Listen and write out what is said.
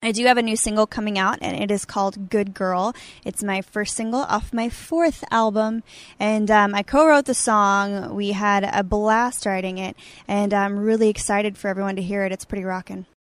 I do have a new single coming out, and it is called Good Girl. It's my first single off my fourth album, and I co-wrote the song. We had a blast writing it, and I'm really excited for everyone to hear it. It's pretty rockin'.